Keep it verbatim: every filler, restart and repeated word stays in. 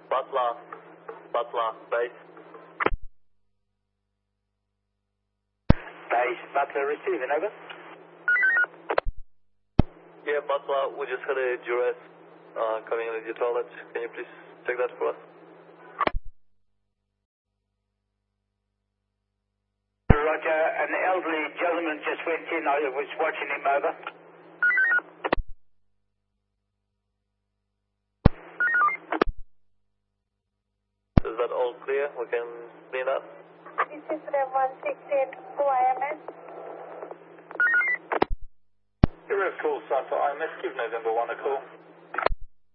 Butler, Butler, base. Base, Butler receiving, over. Yeah, Butler, we just had a duress uh, coming in with your toilet. Can you please check that for us? Roger, an elderly gentleman just went in. I was watching him, over. Is that all clear? We can clean up. This is Rev one sixteen O I M S. Rev call, Cypher I M S, give November one a call.